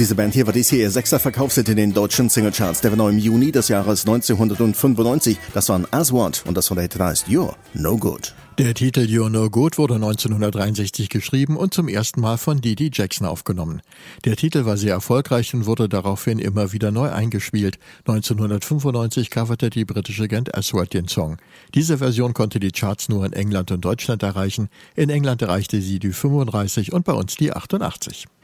Diese Band hier war dies hier ihr 6. Verkaufshit in den deutschen Singlecharts. Der war noch im Juni des Jahres 1995. Das war ein Aswad und das von der Hit heißt You're No Good. Der Titel You're No Good wurde 1963 geschrieben und zum ersten Mal von Dee Dee Jackson aufgenommen. Der Titel war sehr erfolgreich und wurde daraufhin immer wieder neu eingespielt. 1995 coverte die britische Band Aswad den Song. Diese Version konnte die Charts nur in England und Deutschland erreichen. In England erreichte sie die 35 und bei uns die 88.